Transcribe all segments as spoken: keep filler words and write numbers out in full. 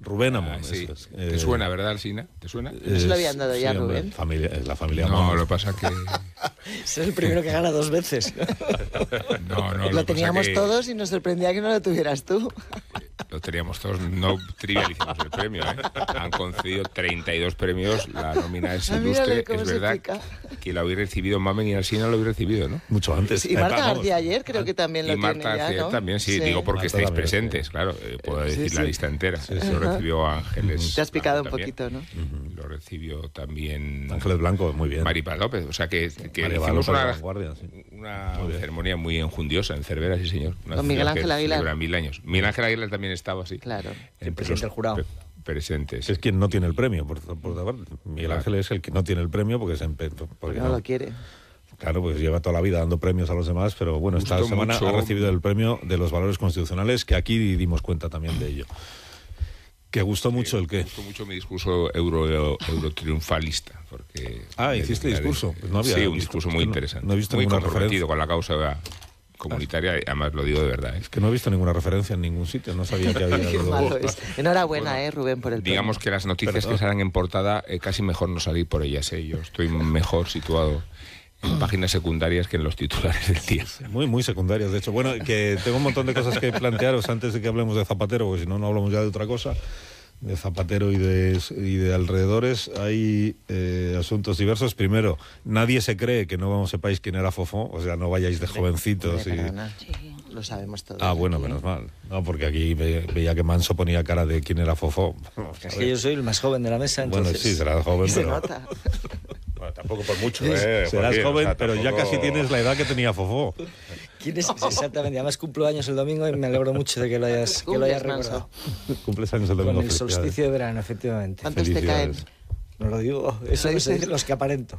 Rubén Amón. Ah, sí. Es, eh, ¿Te suena, verdad, Alsina? ¿Te suena? ¿No se lo habían dado ya, sí, Rubén? Familia, la familia No, Amón. lo que pasa es que... Es el primero que gana dos veces. No, no, Lo, lo teníamos que... todos y nos sorprendía que no lo tuvieras tú. Lo teníamos todos, no trivialicemos el premio, ¿eh? Han concedido treinta y dos premios, la nómina es Ah, ilustre, mírale cómo es se verdad pica. que lo habéis recibido Mamen y Alsina, lo habéis recibido, ¿no? Mucho antes. Y Eh, Marta vamos. García ayer creo que también lo Y tiene Marta ya, García ¿no? también, sí, Sí. digo porque Marta estáis también, presentes, sí. claro, eh, puedo Sí, decir sí. la lista entera. Sí, sí. Lo recibió Ángeles. Te has picado un también. poquito, ¿no? Lo recibió también Ángeles Blanco, muy bien. Maripaz López, o sea que, que María hicimos López de una, Vanguardia, sí. una Muy bien. ceremonia muy enjundiosa en Cervera, sí señor. Una Con Miguel ciudad que Ángel Aguilar. celebra mil años. Miguel Ángel Aguilar también estaba así. Claro. El Entre presidente los del jurado. pre- presentes. Es quien no tiene el premio, por, por favor. Miguel Claro. Ángel es el que no tiene el premio porque se empe- porque No lo quiere. Claro, pues lleva toda la vida dando premios a los demás, pero bueno, esta Gustó semana mucho. ha recibido el premio de los valores constitucionales, que aquí dimos cuenta también de ello. Que gustó mucho el Me qué. gustó mucho mi discurso euro, euro, eurotriunfalista. Porque Ah, ¿hiciste discurso? Pues no había sí, un visto. discurso Es muy que no- interesante. no he visto muy ninguna comprometido referencia. con la causa comunitaria, y además lo digo de verdad. ¿eh? Que no he visto ninguna referencia en ningún sitio, no sabía que había... Qué algo- malo es. Enhorabuena, eh, Rubén, por el Digamos premio. que las noticias Perdón. que salen en portada, eh, casi mejor no salir por ellas. ¿eh? Yo estoy mejor situado en páginas secundarias que en los titulares del día. Muy, muy secundarias, de hecho. Bueno, que tengo un montón de cosas que plantearos antes de que hablemos de Zapatero, porque si no, no hablamos ya de otra cosa. De Zapatero y de, y de alrededores hay eh, asuntos diversos. Primero, nadie se cree que no sepáis quién era Fofó, o sea, no vayáis de jovencitos. Hombre, Y... perdona. Lo sabemos todos. Ah, bueno, menos mal. No, porque aquí ve- veía que Manso ponía cara de quién era Fofó. Es que yo soy el más joven de la mesa, Bueno, entonces... sí, serás joven, Se pero... nota. Bueno, tampoco por mucho, ¿eh? Serás Joaquín, joven, o sea, pero ya tampoco- casi tienes la edad que tenía Fofó. ¿Quién es? Exactamente, además cumplo años el domingo y me alegro mucho de que lo hayas, que lo hayas Cumples, recordado. Cumples años el domingo. Con el felicidades. solsticio de verano, efectivamente. ¿Cuántos te caen? Felicidades. No lo digo, eso Lo no se dices. dice los que aparento.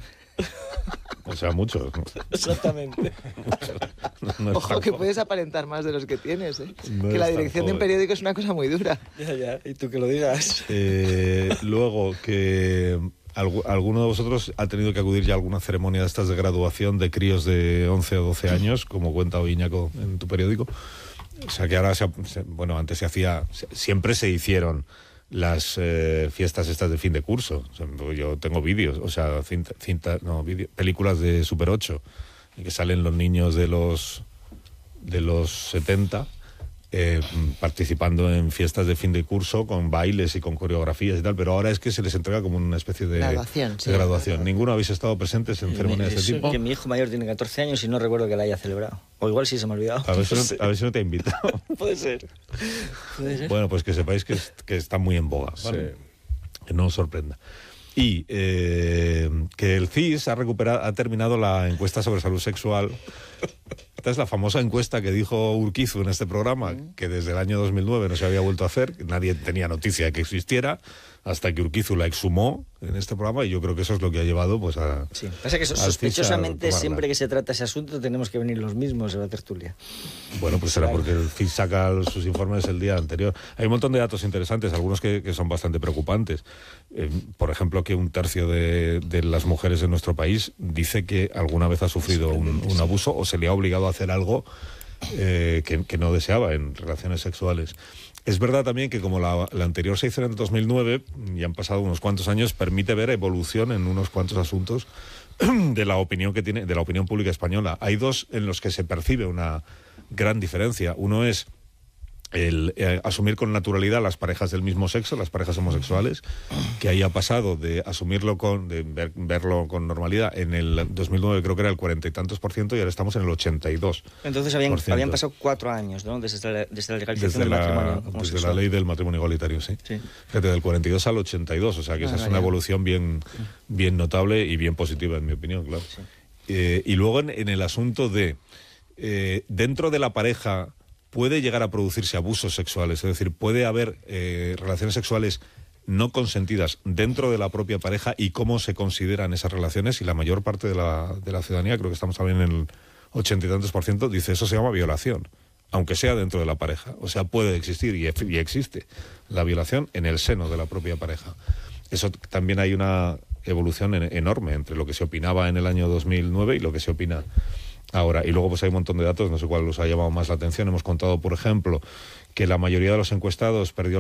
O sea, muchos. Exactamente. No es Ojo, tan que joven. puedes aparentar más de los que tienes, ¿eh? No que es la tan dirección de un joven. periódico es una cosa muy dura. Ya, ya, y tú que lo digas. Eh, luego, que algu- alguno de vosotros ha tenido que acudir ya a alguna ceremonia de estas de graduación de críos de once o doce años, como cuenta hoy Iñaco en tu periódico. O sea, que ahora, se, ha- se- bueno, antes se hacía, se- siempre se hicieron las eh, fiestas estas de fin de curso. O sea, yo tengo vídeos, o sea, cinta, cinta- no, vídeo- películas de Super ocho, en que salen los niños de los de los setenta eh, participando en fiestas de fin de curso con bailes y con coreografías y tal, pero ahora es que se les entrega como una especie de Graduación, de sí. graduación. ¿Ninguno habéis estado presentes en ceremonias de Eso, este tipo? que mi hijo mayor tiene catorce años y no recuerdo que la haya celebrado. O igual sí se me ha olvidado. A ver si No no, sé. a ver si no te he invitado. Puede ser. Puede ser. Bueno, pues que sepáis que, es- que está muy en boga, ¿vale? Que no os sorprenda. Y eh, que el C I S ha recuperado, ha terminado la encuesta sobre salud sexual. Esta es la famosa encuesta que dijo Urquizu en este programa, que desde el año dos mil nueve no se había vuelto a hacer, que nadie tenía noticia de que existiera, hasta que Urquizu la exhumó en este programa, y yo creo que eso es lo que ha llevado pues a... Sí. Pasa que al C I S a sospechosamente tomarla. siempre que se trata ese asunto tenemos que venir los mismos a la tertulia. Bueno, pues será porque el C I S saca sus informes el día anterior. Hay un montón de datos interesantes, algunos que, que son bastante preocupantes. Eh, por ejemplo, que un tercio de, de las mujeres de nuestro país dice que alguna vez ha sufrido un, un abuso o se le ha obligado a hacer algo eh, que, que no deseaba en relaciones sexuales. Es verdad también que como la, la anterior se hizo en el dos mil nueve, y han pasado unos cuantos años, permite ver evolución en unos cuantos asuntos de la opinión que tiene, de la opinión pública española. Hay dos en los que se percibe una gran diferencia. Uno es el eh, asumir con naturalidad las parejas del mismo sexo, las parejas homosexuales, que ahí ha pasado de asumirlo con, de ver- verlo con normalidad. En el dos mil nueve creo que era el cuarenta y tantos por ciento y ahora estamos en el ochenta y dos. Entonces habían, Por ciento. habían pasado cuatro años, ¿no? Desde la, desde la legalización Desde del la, matrimonio desde homosexual. la ley del matrimonio igualitario, sí. Sí. Fíjate, del cuarenta y dos al ochenta y dos, o sea que esa es Ah, una vaya. evolución bien, bien notable y bien positiva, en mi opinión, claro. Eh, y luego en, en el asunto de, eh, dentro de la pareja puede llegar a producirse abusos sexuales, es decir, puede haber eh, relaciones sexuales no consentidas dentro de la propia pareja, y cómo se consideran esas relaciones, y la mayor parte de la, de la ciudadanía, creo que estamos también en el ochenta y tantos por ciento, dice eso se llama violación, aunque sea dentro de la pareja. O sea, puede existir y, ef- y existe la violación en el seno de la propia pareja. Eso t- también hay una evolución en- enorme entre lo que se opinaba en el año dos mil nueve y lo que se opina ahora. Y luego pues hay un montón de datos, no sé cuál os ha llamado más la atención. Hemos contado, por ejemplo, que la mayoría de los encuestados perdió